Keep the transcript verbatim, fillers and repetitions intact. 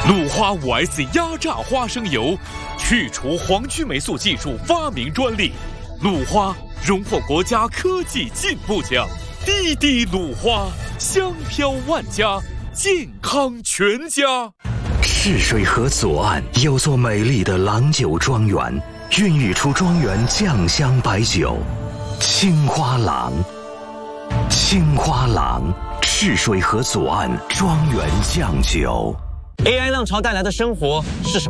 鲁花 五 S 压榨花生油，去除黄曲霉素技术发明专利。鲁花荣获国家科技进步奖。滴滴鲁花，香飘万家，健康全家。 赤水河左岸有座美丽的郎酒庄园，孕育出庄园酱香白酒青花郎。青花郎，赤水河左岸庄园酱酒。 A I 浪潮带来的生活是什么？